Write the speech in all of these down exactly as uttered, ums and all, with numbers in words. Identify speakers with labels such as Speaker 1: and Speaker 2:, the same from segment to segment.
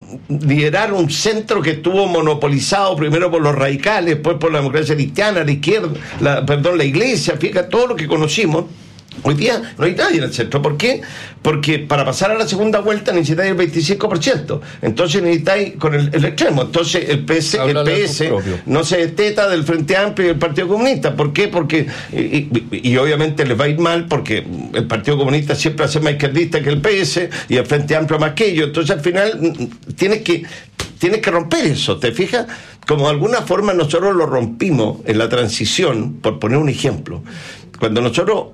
Speaker 1: liderar un centro que estuvo monopolizado primero por los radicales, después por la democracia cristiana, la izquierda, la, perdón, la iglesia, fíjate, todo lo que conocimos. Hoy día no hay nadie en el centro. ¿Por qué? Porque para pasar a la segunda vuelta necesitáis el veinticinco por ciento. Entonces necesitáis con el, el extremo. Entonces el P S, el P S no se desteta del Frente Amplio y del Partido Comunista. ¿Por qué? Porque, y, y, y obviamente les va a ir mal, porque el Partido Comunista siempre hace más izquierdista que el P S y el Frente Amplio más que ellos. Entonces al final tienes que tienes que romper eso, ¿te fijas? Como de alguna forma nosotros lo rompimos en la transición, por poner un ejemplo. Cuando nosotros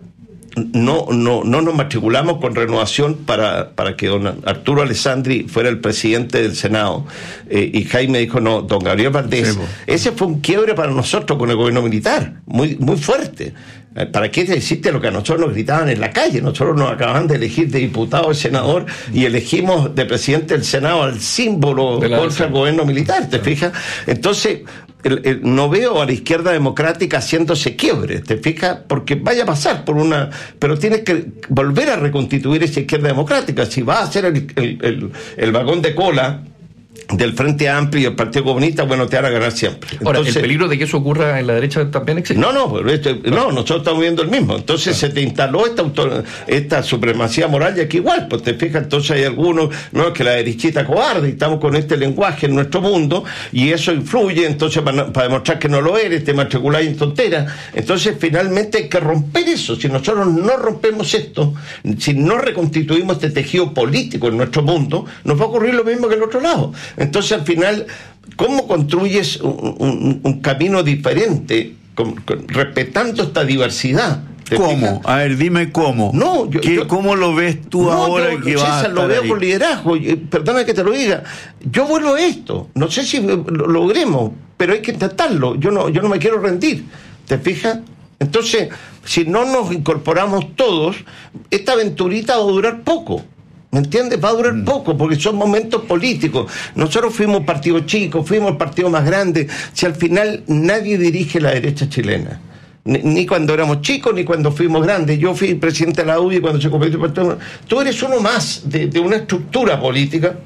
Speaker 1: No, no, no nos matriculamos con Renovación para, para que don Arturo Alessandri fuera el presidente del Senado, eh, y Jaime dijo no, don Gabriel Valdés. Sí, ese fue un quiebre para nosotros con el gobierno militar, muy, muy fuerte. ¿Para qué decirte lo que a nosotros nos gritaban en la calle? Nosotros nos acababan de elegir de diputado y senador y elegimos de presidente del Senado al símbolo de contra el gobierno militar, ¿te fijas? Entonces el, el, no veo a la izquierda democrática haciéndose quiebre, ¿te fijas? Porque vaya a pasar por una... Pero tienes que volver a reconstituir esa izquierda democrática. Si va a ser el, el, el, el vagón de cola del Frente Amplio y el Partido Comunista, bueno, te van a ganar siempre.
Speaker 2: Ahora, entonces, ¿el peligro de que eso ocurra en la derecha también existe?
Speaker 1: No, no, pero esto, no, nosotros estamos viendo el mismo. Entonces claro, se te instaló esta auto, esta supremacía moral, y aquí igual, pues te fijas, entonces hay algunos, no, es que la derechita cobarde, y estamos con este lenguaje en nuestro mundo, y eso influye, entonces para, para demostrar que no lo eres, te matriculáis en tonteras. Entonces finalmente hay que romper eso. Si nosotros no rompemos esto, si no reconstituimos este tejido político en nuestro mundo, nos va a ocurrir lo mismo que el otro lado. Entonces al final, ¿cómo construyes un, un, un camino diferente con, con, respetando esta diversidad?
Speaker 3: ¿Cómo? A ver, dime cómo.
Speaker 1: No, yo,
Speaker 3: ¿Qué,
Speaker 1: yo,
Speaker 3: ¿Cómo lo ves tú no, ahora
Speaker 1: yo,
Speaker 3: que vas a
Speaker 1: César, lo veo
Speaker 3: ahí?
Speaker 1: Con liderazgo. Perdona que te lo diga. Yo vuelvo a esto. No sé si lo logremos, pero hay que intentarlo. Yo no, yo no me quiero rendir. ¿Te fijas? Entonces, si no nos incorporamos todos, esta aventurita va a durar poco. ¿Me entiendes? Va a durar mm. poco, porque son momentos políticos. Nosotros fuimos partido chico, fuimos el partido más grande. Si al final nadie dirige la derecha chilena, ni, ni cuando éramos chicos, ni cuando fuimos grandes. Yo fui presidente de la U D I cuando se convirtió en partido. Tú eres uno más de, de una estructura política.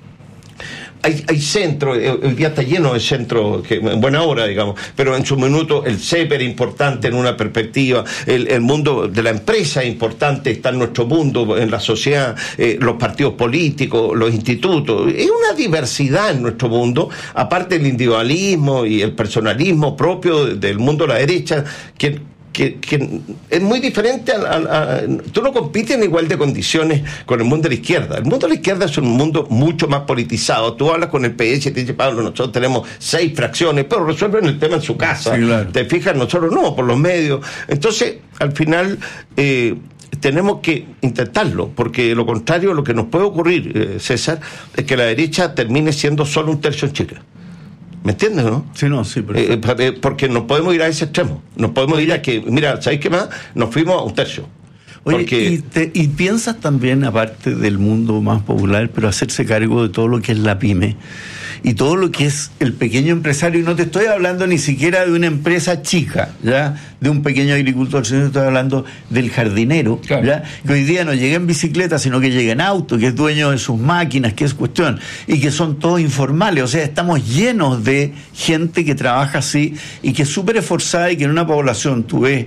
Speaker 1: Hay, hay centros, el día está lleno de centros, que, en buena hora, digamos, pero en su minuto el C E P era importante en una perspectiva, el, el mundo de la empresa es importante, está en nuestro mundo, en la sociedad, eh, los partidos políticos, los institutos, es una diversidad en nuestro mundo, aparte del individualismo y el personalismo propio del mundo de la derecha, que Que, que es muy diferente a, a, a, tú no compites en igual de condiciones con el mundo de la izquierda. El mundo de la izquierda es un mundo mucho más politizado. Tú hablas con el P S y te dice, Pablo, nosotros tenemos seis fracciones, pero resuelven el tema en su casa. Sí, claro. Te fijas, nosotros no, por los medios. Entonces, al final eh, tenemos que intentarlo, porque lo contrario, lo que nos puede ocurrir, eh, César, es que la derecha termine siendo solo un tercio en Chile. ¿Me entiendes, no?
Speaker 3: Sí, no, sí.
Speaker 1: Eh, eh, porque no podemos ir a ese extremo. No podemos ir a que, mira, ¿sabéis qué más? Nos fuimos a un tercio.
Speaker 3: Oye,
Speaker 1: porque...
Speaker 3: y, te, y piensas también, aparte del mundo más popular, pero hacerse cargo de todo lo que es la pyme y todo lo que es el pequeño empresario. Y no te estoy hablando ni siquiera de una empresa chica, ¿ya? De un pequeño agricultor, sino que estoy hablando del jardinero, claro, ¿ya? Que hoy día no llega en bicicleta, sino que llega en auto, que es dueño de sus máquinas, que es cuestión, y que son todos informales. O sea, estamos llenos de gente que trabaja así y que es súper esforzada, y que en una población tú ves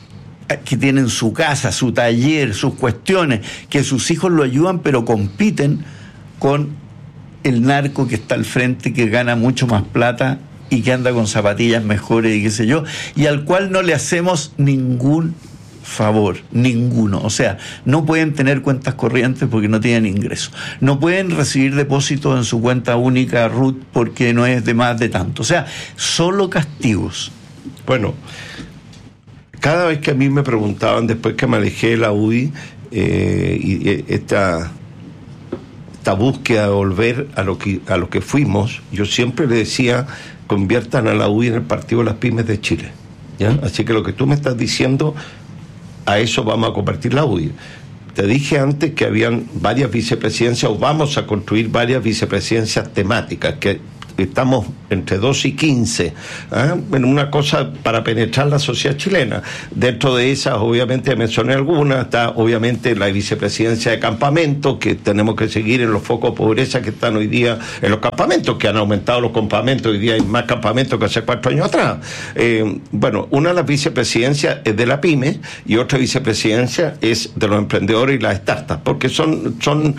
Speaker 3: que tienen su casa, su taller, sus cuestiones, que sus hijos lo ayudan, pero compiten con el narco que está al frente, que gana mucho más plata y que anda con zapatillas mejores y qué sé yo, y al cual no le hacemos ningún favor, ninguno. O sea, no pueden tener cuentas corrientes porque no tienen ingresos, no pueden recibir depósitos en su cuenta única R U T porque no es de más de tanto. O sea, solo castigos.
Speaker 1: Bueno, cada vez que a mí me preguntaban, después que me alejé de la U D I, eh, y eh, esta esta búsqueda de volver a lo que a lo que fuimos, yo siempre le decía, conviertan a la U D I en el Partido de las Pymes de Chile, ¿ya? Así que lo que tú me estás diciendo, a eso vamos a convertir la U D I. Te dije antes que habían varias vicepresidencias, o vamos a construir varias vicepresidencias temáticas, que estamos entre doce y quince, ¿eh? en una cosa para penetrar la sociedad chilena. Dentro de esas, obviamente, mencioné algunas, está obviamente la vicepresidencia de campamentos, que tenemos que seguir en los focos de pobreza que están hoy día en los campamentos, que han aumentado los campamentos, hoy día hay más campamentos que hace cuatro años atrás. Eh, bueno, una de las vicepresidencias es de la PYME y otra vicepresidencia es de los emprendedores y las startups, porque son, son,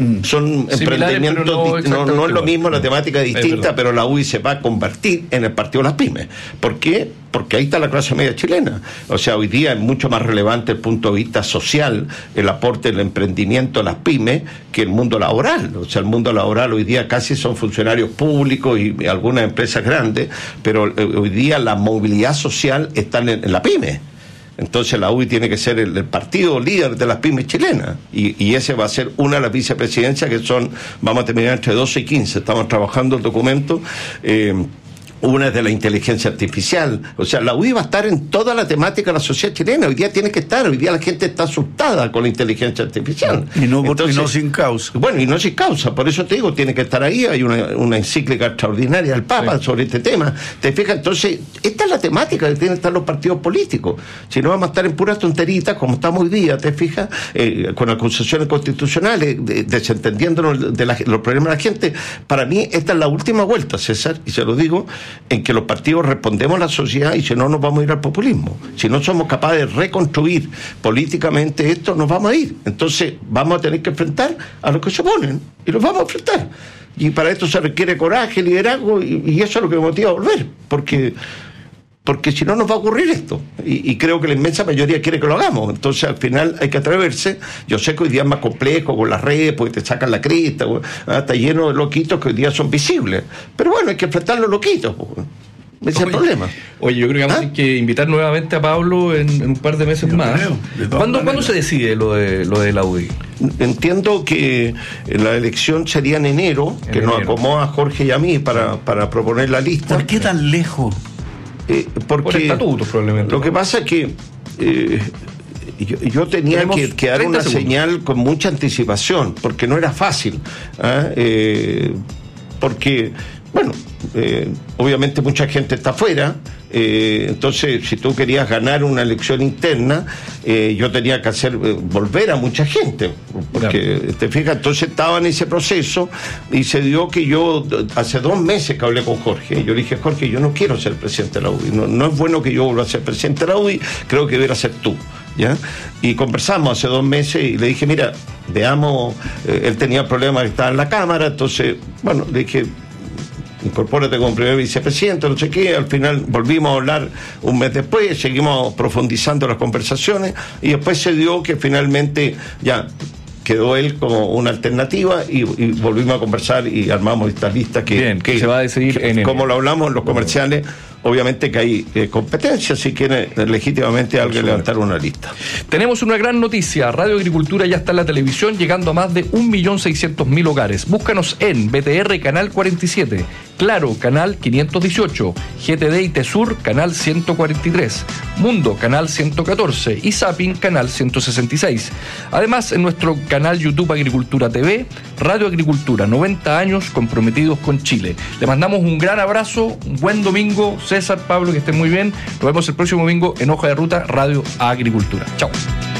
Speaker 1: son emprendimientos, no, no, no es lo mismo, la temática es distinta, es pero la U I se va a convertir en el partido de las pymes. ¿Por qué? Porque ahí está la clase media chilena. O sea, hoy día es mucho más relevante el punto de vista social, el aporte del emprendimiento a las pymes, que el mundo laboral. O sea, el mundo laboral hoy día casi son funcionarios públicos y algunas empresas grandes, pero hoy día la movilidad social está en, en la pyme. Entonces la U I tiene que ser el, el partido líder de las pymes chilenas, y, y ese va a ser una de las vicepresidencias, que son, vamos a terminar entre doce y quince, estamos trabajando el documento. eh, Una es de la inteligencia artificial. O sea, la U I va a estar en toda la temática de la sociedad chilena. Hoy día tiene que estar. Hoy día la gente está asustada con la inteligencia artificial.
Speaker 3: Y no,
Speaker 1: Entonces,
Speaker 3: y no sin causa.
Speaker 1: Bueno, y no sin causa. Por eso te digo, tiene que estar ahí. Hay una, una encíclica extraordinaria del Papa sí. sobre este tema. ¿Te fijas? Entonces, esta es la temática que tienen que estar los partidos políticos. Si no, vamos a estar en puras tonteritas, como estamos hoy día, ¿te fijas? Eh, con acusaciones constitucionales, de, desentendiéndonos de la, los problemas de la gente. Para mí, esta es la última vuelta, César, y se lo digo, en que los partidos respondemos a la sociedad, y si no nos vamos a ir al populismo. Si no somos capaces de reconstruir políticamente esto, nos vamos a ir. Entonces vamos a tener que enfrentar a los que se oponen, y los vamos a enfrentar. Y para esto se requiere coraje, liderazgo, y, y eso es lo que me motiva a volver, porque porque si no nos va a ocurrir esto, y, y creo que la inmensa mayoría quiere que lo hagamos. Entonces al final hay que atreverse. Yo sé que hoy día es más complejo con las redes, porque te sacan la cresta, ¿ah? Está lleno de loquitos que hoy día son visibles, pero bueno, hay que enfrentar a los loquitos, pues. Ese es el problema.
Speaker 2: Oye, yo creo que vamos ¿Ah? a tener que invitar nuevamente a Pablo en, en un par de meses yo más. Creo, de ¿Cuándo, ¿Cuándo se decide lo de lo de la U D I?
Speaker 1: Entiendo que la elección sería en enero, en que enero. Nos acomoda a Jorge y a mí para, para proponer la lista.
Speaker 3: ¿Por qué tan lejos?
Speaker 1: Eh, porque
Speaker 2: Por estatutos, probablemente.
Speaker 1: Lo que pasa es que eh, yo, yo tenía que, que dar una segundos. señal con mucha anticipación, porque no era fácil. ¿eh? Eh, porque, bueno, eh, obviamente mucha gente está afuera. Eh, entonces, si tú querías ganar una elección interna, eh, yo tenía que hacer eh, volver a mucha gente, porque claro. te fijas, entonces estaba en ese proceso, y se dio que yo hace dos meses que hablé con Jorge. Yo le dije: Jorge, yo no quiero ser presidente de la U D I, no, no es bueno que yo vuelva a ser presidente de la U D I, creo que debería ser tú. ¿Ya? Y conversamos hace dos meses y le dije: mira, veamos, eh, él tenía problemas que estaba en la Cámara, entonces, bueno, le dije: incorpórate como primer vicepresidente, no sé qué. Al final volvimos a hablar un mes después, seguimos profundizando las conversaciones, y después se dio que finalmente ya quedó él como una alternativa, y, y volvimos a conversar y armamos esta lista que,
Speaker 2: Bien,
Speaker 1: que
Speaker 2: se va a decidir
Speaker 1: que,
Speaker 2: en
Speaker 1: como lo hablamos en los comerciales. Obviamente que hay eh, competencia, si quiere legítimamente alguien levantar una lista.
Speaker 2: Tenemos una gran noticia: Radio Agricultura ya está en la televisión, llegando a más de un millón seiscientos mil hogares. Búscanos en B T R Canal cuarenta y siete, Claro Canal quinientos dieciocho, G T D y Tesur Canal ciento cuarenta y tres, Mundo Canal ciento catorce y Zapping Canal ciento sesenta y seis. Además, en nuestro canal YouTube Agricultura T V, Radio Agricultura, noventa años comprometidos con Chile. Le mandamos un gran abrazo, un buen domingo. César, Pablo, que estén muy bien. Nos vemos el próximo domingo en Hoja de Ruta, Radio Agricultura. Chao.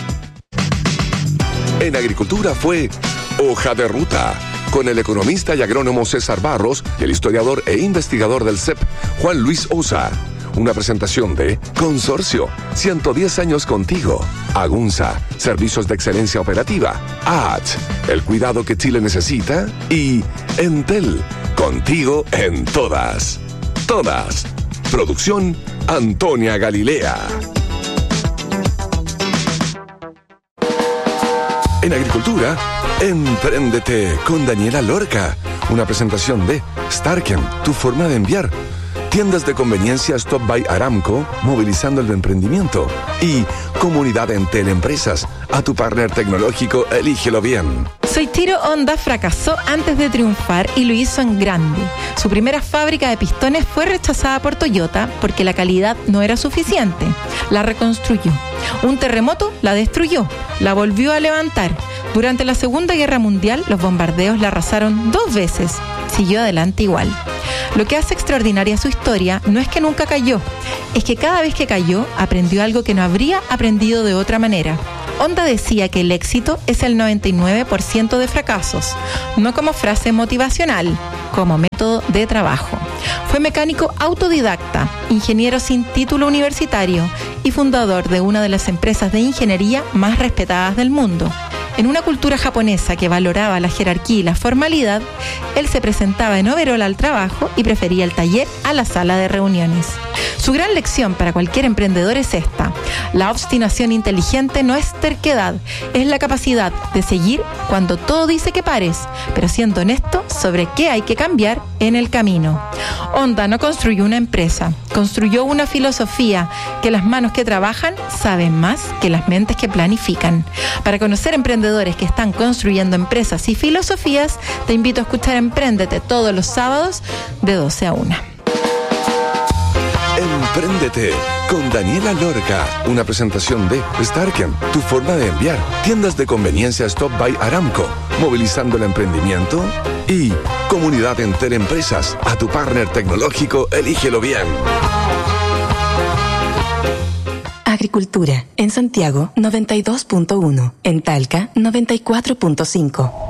Speaker 4: En Agricultura fue Hoja de Ruta, con el economista y agrónomo César Barros y el historiador e investigador del C E P, Juan Luis Osa. Una presentación de Consorcio, ciento diez años contigo. Agunza, servicios de excelencia operativa. A H, el cuidado que Chile necesita. Y Entel, contigo en todas. Todas. Producción Antonia Galilea. En Agricultura, Empréndete con Daniela Lorca. Una presentación de Starken, tu forma de enviar. Tiendas de conveniencia Stop by Aramco, movilizando el emprendimiento. Y Comunidad Entel Empresas, a tu partner tecnológico, elígelo bien.
Speaker 5: Soichiro Honda fracasó antes de triunfar y lo hizo en grande. Su primera fábrica de pistones fue rechazada por Toyota porque la calidad no era suficiente. La reconstruyó. Un terremoto la destruyó, la volvió a levantar. Durante la Segunda Guerra Mundial, los bombardeos la arrasaron dos veces. Siguió adelante igual. Lo que hace extraordinaria su historia no es que nunca cayó, es que cada vez que cayó aprendió algo que no habría aprendido de otra manera. Honda decía que el éxito es el noventa y nueve por ciento de fracasos, no como frase motivacional, como método de trabajo. Fue mecánico autodidacta, ingeniero sin título universitario y fundador de una de las empresas de ingeniería más respetadas del mundo. En una cultura japonesa que valoraba la jerarquía y la formalidad, él se presentaba en overol al trabajo y prefería el taller a la sala de reuniones. Su gran lección para cualquier emprendedor es esta: la obstinación inteligente no es terquedad, es la capacidad de seguir cuando todo dice que pares, pero siendo honesto sobre qué hay que cambiar en el camino. Honda no construyó una empresa, construyó una filosofía que las manos que trabajan saben más que las mentes que planifican. Para conocer emprendedores que están construyendo empresas y filosofías, te invito a escuchar Empréndete todos los sábados de doce a una.
Speaker 4: Empréndete con Daniela Lorca, una presentación de Starken, tu forma de enviar, tiendas de conveniencia Stop by Aramco, movilizando el emprendimiento, y Comunidad Enter Empresas, a tu partner tecnológico, elígelo bien.
Speaker 6: Agricultura, en Santiago noventa y dos punto uno, en Talca noventa y cuatro punto cinco.